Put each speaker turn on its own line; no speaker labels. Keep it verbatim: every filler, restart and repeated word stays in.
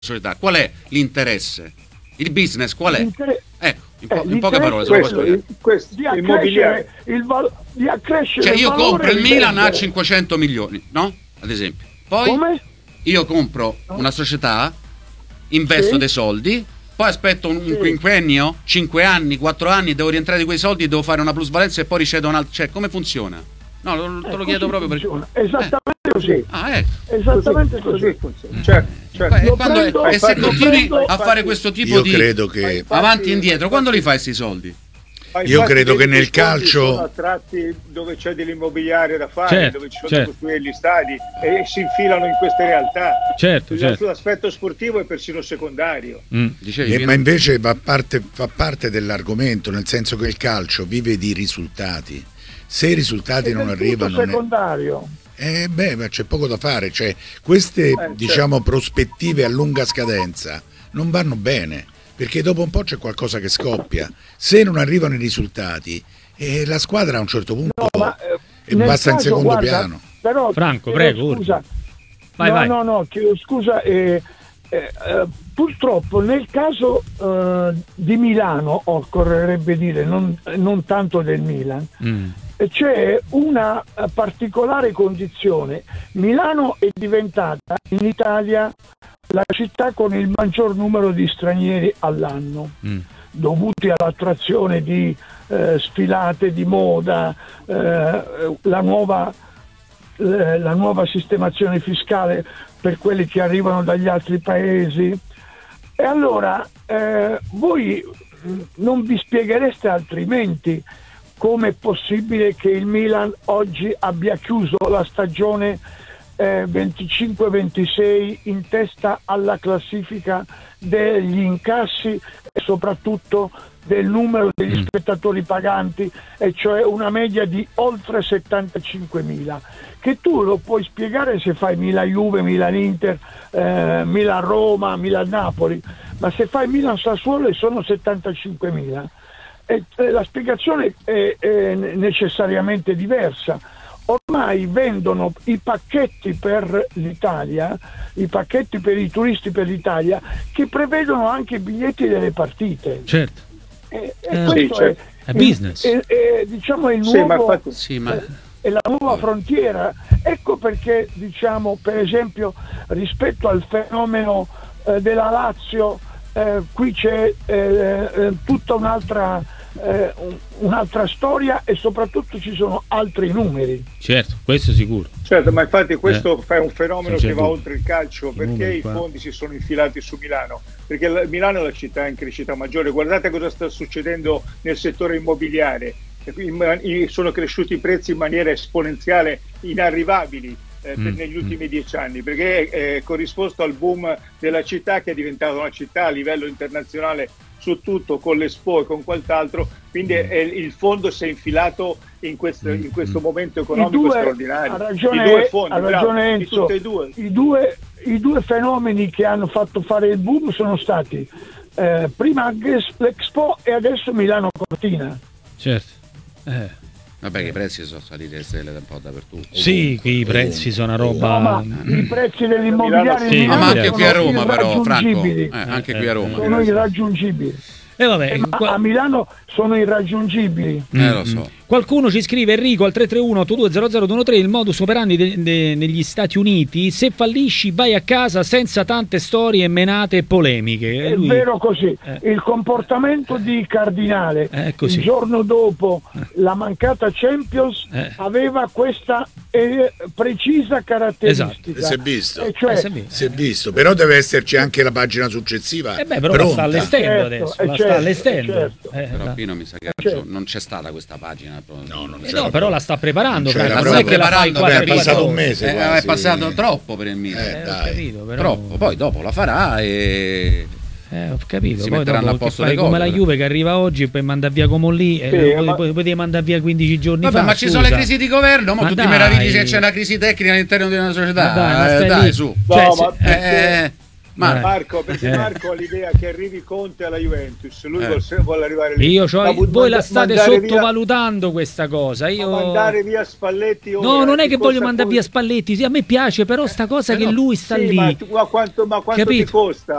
società, qual è l'interesse? Il business qual è? Ecco, in, po-
eh,
in poche parole, se
questo,
lo puoi
questo, di accrescere il, val- di accrescere
cioè
il
io
valore
compro il Milan a
vendere.
cinquecento milioni, no? Ad esempio. Poi
Come?
io compro
No.
una società, investo
Sì.
dei soldi, poi aspetto un, un
Sì.
quinquennio, cinque anni, quattro anni, devo rientrare di quei soldi, devo fare una plusvalenza e poi ricevo un altro. Cioè, come funziona? No, lo- te
Eh,
lo chiedo
così
proprio
funziona.
perché.
Esattamente così.
Ah, ecco.
Esattamente
Così,
così.
così funziona. Cioè, cioè,
Poi,
Lo
e quando-
prendo-
e se
infatti-
continui
lo prendo-
a fare questo tipo
Io
di
credo che
infatti-
avanti e indietro, quando li
infatti-
fai questi soldi?
ma
Io
infatti
credo
vedi
che nel
i fondi
calcio-
sono attratti dove c'è dell'immobiliare da fare,
Certo,
dove ci sono
certo.
da costruire gli stadi e si infilano in queste realtà.
Certo, certo.
L'aspetto sportivo è persino secondario.
Mm.
Dicevi,
Eh,
Pino?
ma invece fa parte, fa parte dell'argomento, nel senso che il calcio vive di risultati. Se i risultati
È
non
del tutto
arrivano, ne-
secondario.
eh, beh, ma c'è poco da fare. Cioè, queste
certo.
diciamo prospettive a lunga scadenza non vanno bene, perché dopo un po' c'è qualcosa che scoppia. Se non arrivano i risultati, eh, la squadra a un certo punto
No, ma, eh,
e
nel
basta in
caso,
secondo
guarda,
piano.
Però,
Franco,
chiedo
prego,
scusa.
Vai,
no,
vai.
no, no, chiedo scusa. Eh, eh, eh, purtroppo nel caso eh, di Milano, occorrerebbe dire, non, non tanto del Milan,
Mm.
eh, c'è una eh, particolare condizione. Milano è diventata in Italia la città con il maggior numero di stranieri all'anno,
Mm.
dovuti all'attrazione di eh, sfilate di moda, eh, la nuova eh, la nuova sistemazione fiscale per quelli che arrivano dagli altri paesi. E allora eh, voi mh, non vi spieghereste altrimenti come è possibile che il Milan oggi abbia chiuso la stagione eh, venticinque ventisei in testa alla classifica degli incassi e soprattutto del numero degli spettatori paganti, e cioè una media di oltre settantacinquemila, che tu lo puoi spiegare se fai Milan-Juve, Milan-Inter, eh, Milan-Roma, Milan-Napoli, ma se fai Milan-Sassuolo e sono settantacinquemila, e, e la spiegazione è, è necessariamente diversa. Ormai vendono i pacchetti per l'Italia, i pacchetti per i turisti per l'Italia, che prevedono anche i biglietti delle partite.
Certo.
E, e
Eh,
questo
sì, certo.
È business.
È, è, diciamo il
Sì, ma
nuovo,
infatti-
Sì, ma
eh, è la nuova frontiera. Ecco perché, diciamo, per esempio, rispetto al fenomeno eh, della Lazio, eh, qui c'è eh, eh, tutta un'altra eh, un- un'altra storia, e soprattutto ci sono altri numeri.
Certo, questo sicuro.
Certo, ma infatti questo
Eh.
è un fenomeno
Sì,
che va
certo.
oltre il calcio. Perché
numeri
i
qua.
fondi si sono infilati su Milano? Perché la- Milano è la città in crescita maggiore. Guardate cosa sta succedendo nel settore immobiliare. E qui in ma- i- sono cresciuti i prezzi in maniera esponenziale, inarrivabili eh, per-
Mm,
negli ultimi dieci anni, perché è, è corrisposto al boom della città, che è diventata una città a livello internazionale su tutto, con l'Expo e con quant'altro. Quindi è- il fondo si è infilato in questo, in questo momento
I
economico
due,
straordinario.
ha ragione,
I due fondi,
ha ragione
bravo, di
Enzo,
tutte e due.
I due, i due fenomeni che hanno fatto fare il boom sono stati eh, prima l'Expo e adesso Milano Cortina.
Certo. Eh.
vabbè, che i prezzi sono saliti le stelle un po' dappertutto.
Sì, qui i prezzi sono una roba.
No, ma i prezzi dell'immobiliare
Sì,
di
No,
Milano
ma anche
sono
qui a Roma, però, Franco.
irraggiungibili.
Eh, anche
Eh,
qui a
eh,
Roma.
Sono irraggiungibili.
E vabbè,
Eh, ma
qua-
a Milano sono irraggiungibili.
Eh, lo so.
Qualcuno ci scrive, Enrico, al tre tre uno otto due zero zero due uno tre, il modus operandi de- de- negli Stati Uniti: se fallisci vai a casa senza tante storie, menate e polemiche. E
È
lui-
vero così.
Eh.
Il comportamento di Cardinale
Eh, è così.
il giorno dopo la mancata Champions
Eh.
aveva questa eh, precisa caratteristica.
Si è visto.
E cioè,
Eh, si è visto.
Si è visto, però deve esserci anche la pagina successiva.
Eh beh, però la sta
pronta.
allestendo
Certo,
adesso,
eh,
la
certo,
sta allestendo.
certo.
Eh,
Però
la-
Pino mi sa che
Certo.
non c'è stata questa pagina. proprio.
No, non
eh
c'era
no, però la sta preparando,
Non c'era
Franco,
proprio.
non è che la fai
Preparando,
qua
Beh, è
capito?
passato un mese
Eh,
quasi.
è passato troppo per il Milan.
Eh,
Eh, ho
dai.
capito, però...
Troppo. Poi dopo la farà e
Eh, ho capito,
Si
poi
metteranno
dopo
a
che
posto
fai
le
come
cose,
la
però.
Juve che arriva oggi e poi manda via come lì, e
Sì,
poi,
ma-
poi, poi mandare via quindici giorni
Vabbè,
fa.
ma ci
scusa.
sono le crisi di governo, ma
Ma
tu ti
dai.
meravigli che c'è una crisi tecnica all'interno di una società.
Ma dai, ma
Eh,
stai
dai,
lì.
su.
Cioè,
No,
se-
ma-
Eh, Marco.
Marco, perché
Eh.
Marco ha l'idea che arrivi Conte alla Juventus, lui
Eh.
vuole, vuole arrivare lì.
Io c'ho-
Ma vu-
voi la
manda-
state
mandare via-
sottovalutando questa cosa. Io...
ma mandare via Spalletti ora,
No, non è
ti
che voglio
costa
mandare
poi-
via Spalletti, sì, a me piace, però sta cosa
Eh
che
no.
lui sta
Sì,
lì.
ma, tu- ma quanto, ma quanto ti
Capito?
costa?